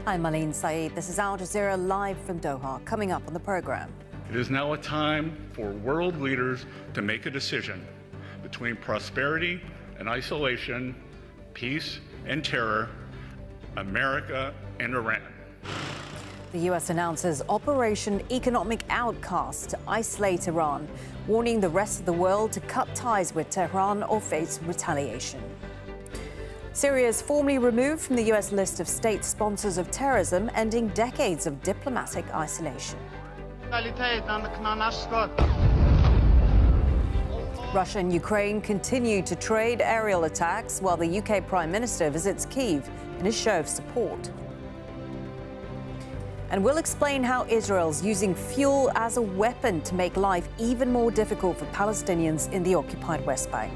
I'm Malin Saeed. This is Al Jazeera live from Doha. Coming up on the program. It is now a time for world leaders to make a decision between prosperity and isolation, peace and terror, America and Iran. The U.S. announces Operation Economic Outcast to isolate Iran, warning the rest of the world to cut ties with Tehran or face retaliation. Syria is formally removed from the U.S. list of state sponsors of terrorism, ending decades of diplomatic isolation. Russia and Ukraine continue to trade aerial attacks while the UK Prime Minister visits Kyiv in a show of support. And we'll explain how Israel's using fuel as a weapon to make life even more difficult for Palestinians in the occupied West Bank.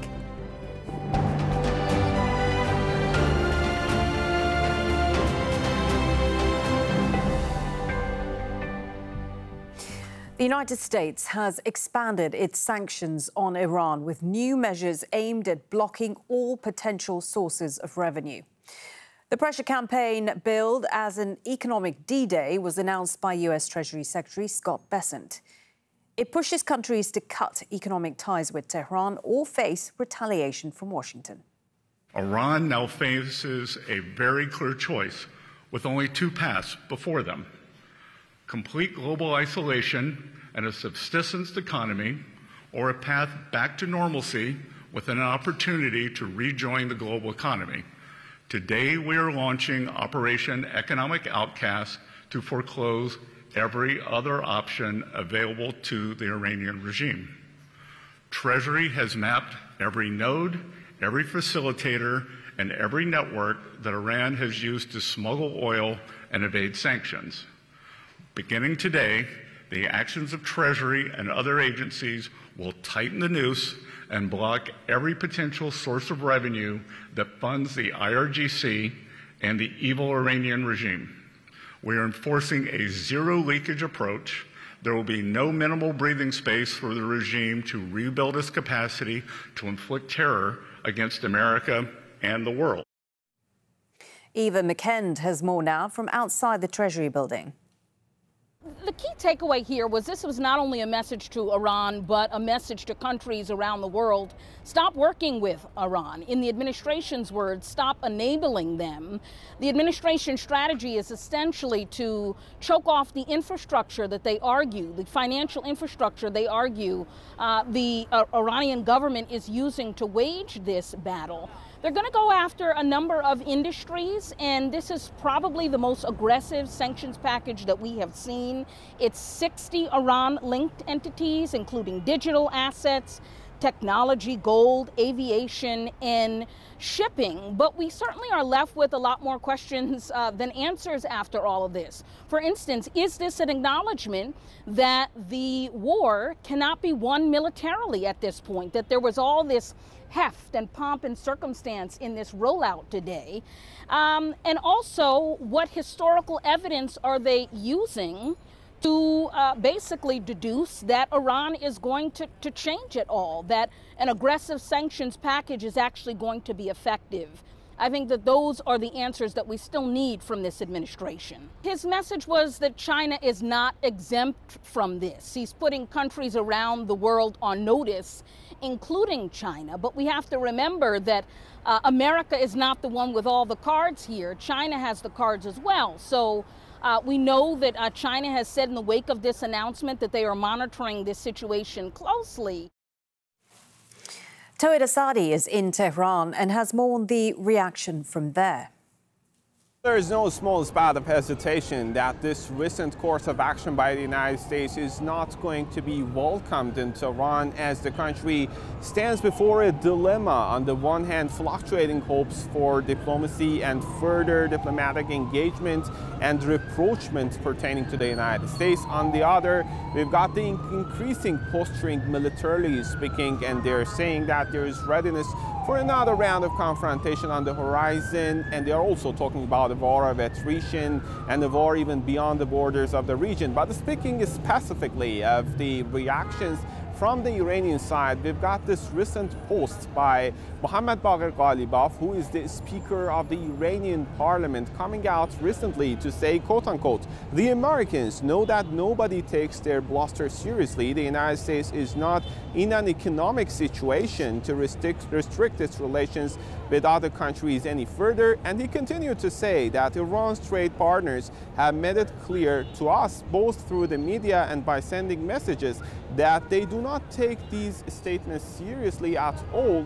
The United States has expanded its sanctions on Iran with new measures aimed at blocking all potential sources of revenue. The pressure campaign, billed as an economic D-Day, was announced by U.S. Treasury Secretary Scott Bessent. It pushes countries to cut economic ties with Tehran or face retaliation from Washington. Iran now faces a very clear choice with only two paths before them: complete global isolation and a subsistence economy, or a path back to normalcy with an opportunity to rejoin the global economy. Today, we are launching Operation Economic Outcast to foreclose every other option available to the Iranian regime. Treasury has mapped every node, every facilitator, and every network that Iran has used to smuggle oil and evade sanctions. Beginning today, the actions of Treasury and other agencies will tighten the noose and block every potential source of revenue that funds the IRGC and the evil Iranian regime. We are enforcing a zero-leakage approach. There will be no minimal breathing space for the regime to rebuild its capacity to inflict terror against America and the world. Eva McKend has more now from outside the Treasury building. The key takeaway here was this was not only a message to Iran, but a message to countries around the world. Stop working with Iran. In the administration's words, stop enabling them. The administration's strategy is essentially to choke off the infrastructure that they argue, the financial infrastructure they argue the Iranian government is using to wage this battle. They're going to go after a number of industries, and this is probably the most aggressive sanctions package that we have seen. It's 60 Iran-linked entities, including digital assets, technology, gold, aviation, and shipping. But we certainly are left with a lot more questions than answers after all of this. For instance, is this an acknowledgement that the war cannot be won militarily at this point, that there was all this heft and pomp and circumstance in this rollout today? And also, what historical evidence are they using to basically deduce that Iran is going to change it all, that an aggressive sanctions package is actually going to be effective? I think that those are the answers that we still need from this administration. His message was that China is not exempt from this. He's putting countries around the world on notice, including China. But we have to remember that America is not the one with all the cards here. China has the cards as well. So we know that China has said in the wake of this announcement that they are monitoring this situation closely. Tawhid Asadi is in Tehran and has more on the reaction from there. There is no small spot of hesitation that this recent course of action by the United States is not going to be welcomed in Tehran, as the country stands before a dilemma. On the one hand, fluctuating hopes for diplomacy and further diplomatic engagement and rapprochement pertaining to the United States. On the other, we've got the increasing posturing militarily speaking, and they're saying that there is readiness for another round of confrontation on the horizon, and they are also talking about a war of attrition and a war even beyond the borders of the region. But speaking specifically of the reactions from the Iranian side, we've got this recent post by Mohammad Bagher Ghalibaf, who is the Speaker of the Iranian Parliament, coming out recently to say, quote unquote, the Americans know that nobody takes their bluster seriously. The United States is not in an economic situation to restrict its relations with other countries any further. And he continued to say that Iran's trade partners have made it clear to us, both through the media and by sending messages, that they do not take these statements seriously at all.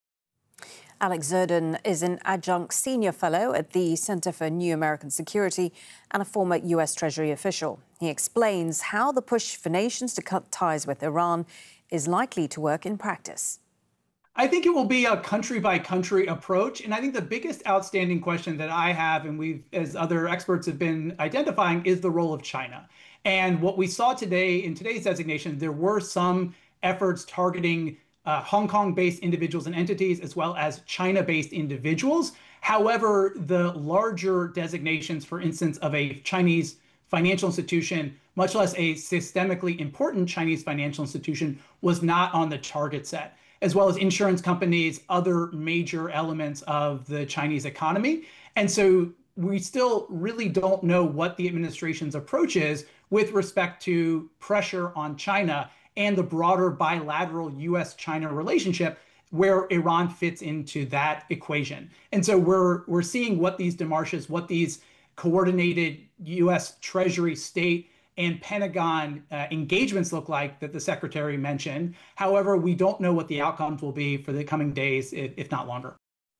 Alex Zerdan is an adjunct senior fellow at the Center for New American Security and a former U.S. Treasury official. He explains how the push for nations to cut ties with Iran is likely to work in practice. I think it will be a country-by-country approach. And I think the biggest outstanding question that I have, and we've, as other experts have been identifying, is the role of China. And what we saw today in today's designation, there were some efforts targeting Hong Kong-based individuals and entities, as well as China-based individuals. However, the larger designations, for instance, of a Chinese financial institution, much less a systemically important Chinese financial institution, was not on the target set, as well as insurance companies, other major elements of the Chinese economy. And so we still really don't know what the administration's approach is with respect to pressure on China and the broader bilateral U.S.-China relationship, where Iran fits into that equation. And so we're seeing what these démarches, what these coordinated U.S. Treasury, State, and Pentagon engagements look like that the Secretary mentioned. However, we don't know what the outcomes will be for the coming days, if not longer.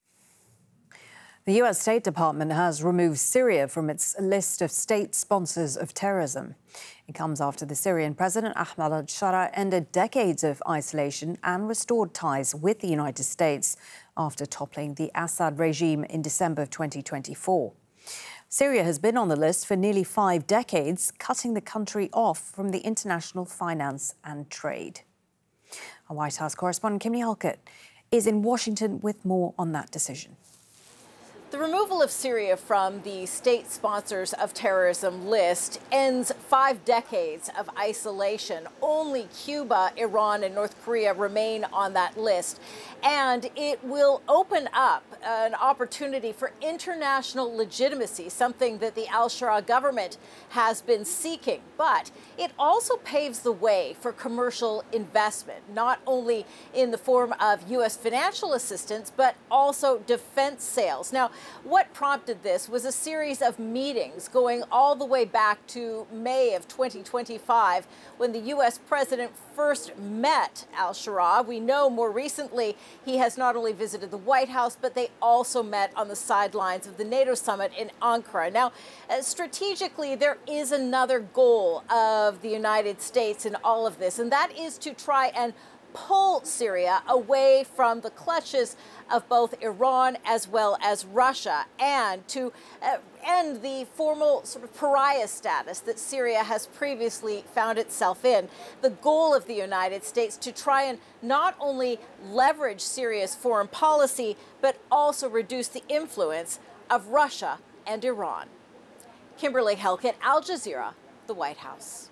The U.S. State Department has removed Syria from its list of state sponsors of terrorism. It comes after the Syrian President Ahmad al-Shara ended decades of isolation and restored ties with the United States after toppling the Assad regime in December of 2024. Syria has been on the list for nearly 5 decades, cutting the country off from the international finance and trade. Our White House correspondent Kimberly Halkett is in Washington with more on that decision. The removal of Syria from the state sponsors of terrorism list ends 5 decades of isolation. Only Cuba, Iran, and North Korea remain on that list. And it will open up an opportunity for international legitimacy, something that the al-Shara government has been seeking. But it also paves the way for commercial investment, not only in the form of U.S. financial assistance, but also defense sales. Now, what prompted this was a series of meetings going all the way back to May of 2025, when the U.S. president first met al-Shara. We know more recently he has not only visited the White House, but they also met on the sidelines of the NATO summit in Ankara. Now, strategically, there is another goal of the United States in all of this, and that is to try and pull Syria away from the clutches of both Iran as well as Russia, and to end the formal sort of pariah status that Syria has previously found itself in. The goal of the United States to try and not only leverage Syria's foreign policy, but also reduce the influence of Russia and Iran. Kimberly Halkett, Al Jazeera, the White House.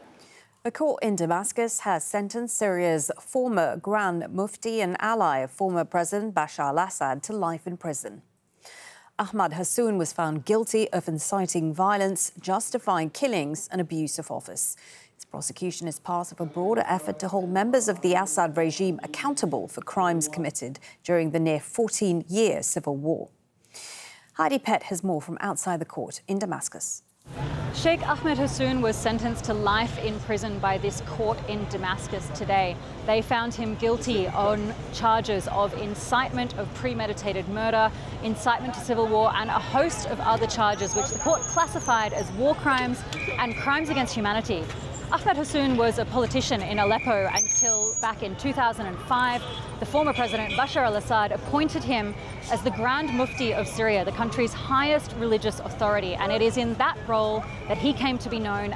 A court in Damascus has sentenced Syria's former Grand Mufti and ally of former President Bashar al-Assad to life in prison. Ahmad Hassoun was found guilty of inciting violence, justifying killings and abuse of office. His prosecution is part of a broader effort to hold members of the Assad regime accountable for crimes committed during the near 14-year civil war. Heidi Pett has more from outside the court in Damascus. Sheikh Ahmed Hassoun was sentenced to life in prison by this court in Damascus today. They found him guilty on charges of incitement of premeditated murder, incitement to civil war, and a host of other charges which the court classified as war crimes and crimes against humanity. Ahmed Hassoun was a politician in Aleppo until back in 2005. The former president Bashar al-Assad appointed him as the Grand Mufti of Syria, the country's highest religious authority. And it is in that role that he came to be known